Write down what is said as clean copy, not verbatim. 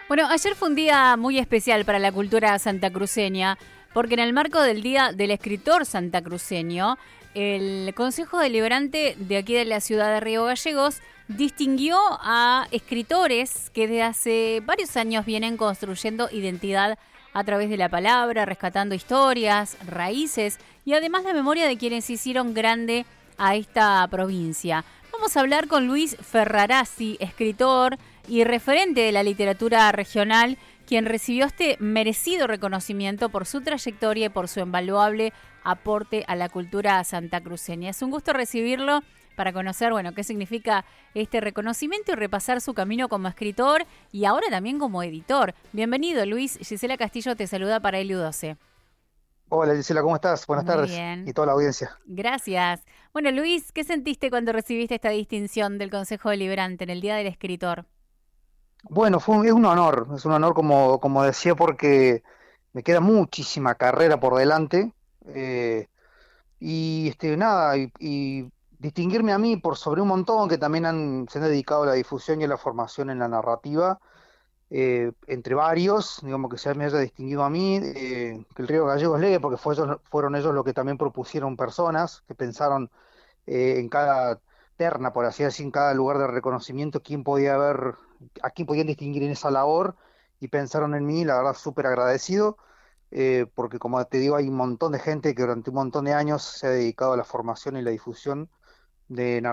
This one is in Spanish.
Bueno, ayer fue un día muy especial para la cultura santacruceña, porque en el marco del Día del Escritor Santacruceño, el Consejo Deliberante de aquí de la ciudad de Río Gallegos distinguió a escritores que desde hace varios años vienen construyendo identidad a través de la palabra, rescatando historias, raíces y además la memoria de quienes hicieron grande a esta provincia. Vamos a hablar con Luis Ferrarazzi, escritor y referente de la literatura regional, quien recibió este merecido reconocimiento por su trayectoria y por su invaluable aporte a la cultura santacruceña. Es un gusto recibirlo para conocer, qué significa este reconocimiento y repasar su camino como escritor y ahora también como editor. Bienvenido, Luis. Gisela Castillo te saluda para LU12. Hola Gisela, ¿cómo estás? Buenas Muy tardes bien. y toda la audiencia. Gracias. Bueno, Luis, ¿qué sentiste cuando recibiste esta distinción del Consejo Deliberante en el Día del Escritor? Bueno, es un honor como decía, porque me queda muchísima carrera por delante, y nada, y distinguirme a mí por sobre un montón que también se han dedicado a la difusión y a la formación en la narrativa, entre varios, digamos que se me haya distinguido a mí, que el Río Gallegos lee, porque fueron ellos los que también propusieron personas que pensaron en cada terna, por así decir, en cada lugar de reconocimiento, a quién podían distinguir en esa labor, y pensaron en mí, la verdad, súper agradecido, porque como te digo, hay un montón de gente que durante un montón de años se ha dedicado a la formación y la difusión de